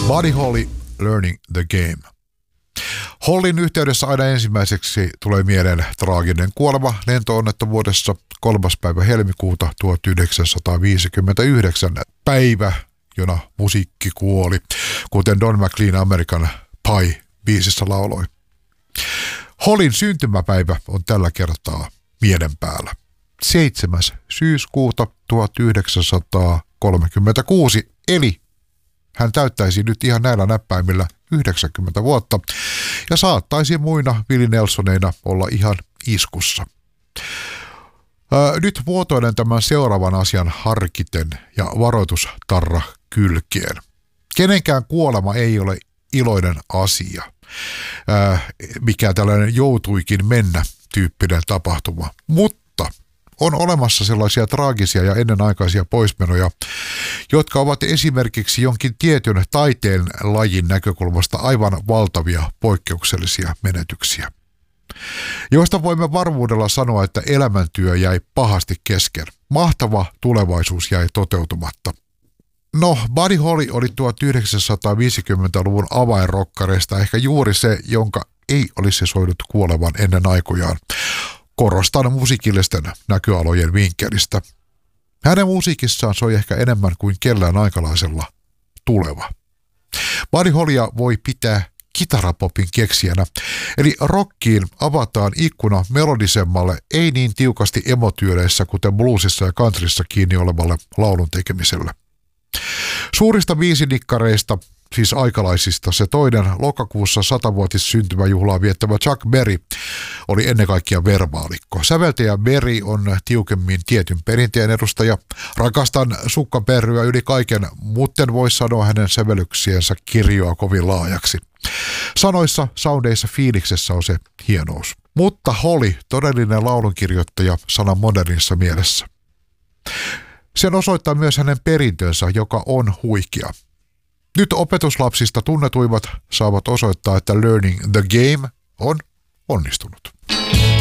Buddy Holly, Learning the Game. Hollin yhteydessä aina ensimmäiseksi tulee mieleen traaginen kuolema lentoonnettomuudessa 3. päivä helmikuuta 1959, päivä, jona musiikki kuoli, kuten Don McLean American Pie-biisissä lauloi. Hollin syntymäpäivä on tällä kertaa mielen päällä. 7. syyskuuta 1936, eli hän täyttäisi nyt ihan näillä näppäimillä 90 vuotta ja saattaisi muina Willie Nelsoneina olla ihan iskussa. Nyt muotoilen tämän seuraavan asian harkiten ja varoitustarra kylkeen. Kenenkään kuolema ei ole iloinen asia, mikä tällainen joutuikin mennä tyyppinen tapahtuma, mutta on olemassa sellaisia traagisia ja ennenaikaisia poismenoja, jotka ovat esimerkiksi jonkin tietyn taiteen lajin näkökulmasta aivan valtavia poikkeuksellisia menetyksiä, joista voimme varmuudella sanoa, että elämäntyö jäi pahasti kesken. Mahtava tulevaisuus jäi toteutumatta. No, Buddy Holly oli 1950-luvun avainrokkareista ehkä juuri se, jonka ei olisi soinut kuolevan ennen aikojaan. Korostan musiikillisten näköalojen vinkkelistä. Hänen musiikissaan soi ehkä enemmän kuin kellään aikalaisella tuleva. Buddy Hollya voi pitää kitarapopin keksijänä, eli rockiin avataan ikkuna melodisemmalle, ei niin tiukasti emotyyleissä kuten bluesissa ja countryssa kiinni olevalle laulun tekemiselle. Suurista biisinikkareista, siis aikalaisista, se toinen lokakuussa 100-vuotis syntymäjuhlaa viettävä Chuck Berry oli ennen kaikkea verbaalikko. Säveltäjä Berry on tiukemmin tietyn perinteen edustaja. Rakastan sukkaperryä yli kaiken, mutten voi sanoa hänen sävellyksiensä kirjoa kovin laajaksi. Sanoissa, soundeissa, fiiliksessä on se hienous. Mutta Holly, todellinen laulunkirjoittaja sanan modernissa mielessä. Sen osoittaa myös hänen perintönsä, joka on huikea. Nyt opetuslapsista tunnetuimmat saavat osoittaa, että Learning the Game on onnistunut.